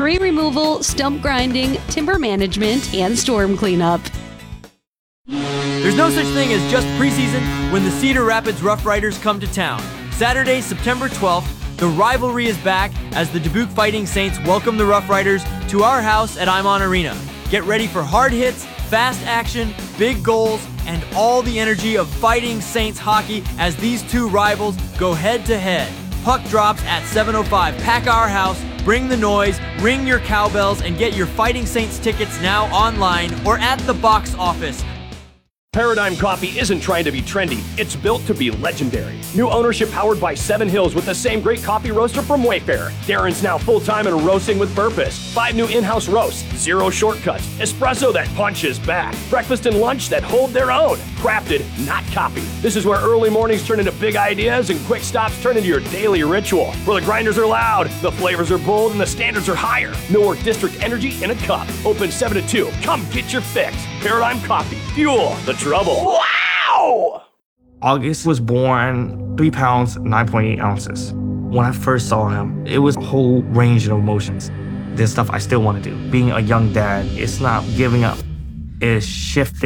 tree removal, stump grinding, timber management, and storm cleanup. There's no such thing as just preseason when the Cedar Rapids Rough Riders come to town. Saturday, September 12th, the rivalry is back as the Dubuque Fighting Saints welcome the Rough Riders to our house at Imon Arena. Get ready for hard hits, fast action, big goals, and all the energy of Fighting Saints hockey as these two rivals go head-to-head. Puck drops at 7:05. Pack our house, bring the noise, ring your cowbells, and get your Fighting Saints tickets now online or at the box office. Paradigm Coffee isn't trying to be trendy, it's built to be legendary. New ownership powered by Seven Hills with the same great coffee roaster from Wayfair. Darren's now full-time and roasting with purpose. 5 new in-house roasts, 0 shortcuts, espresso that punches back, breakfast and lunch that hold their own. Crafted, not copied. This is where early mornings turn into big ideas and quick stops turn into your daily ritual. Where the grinders are loud, the flavors are bold, and the standards are higher. No more district energy in a cup. Open 7 to 2. Come get your fix. Paradigm Coffee. Fuel the trouble. Wow! August was born 3 pounds, 9.8 ounces. When I first saw him, it was a whole range of emotions. There's stuff I still want to do. Being a young dad, it's not giving up. It's shifting.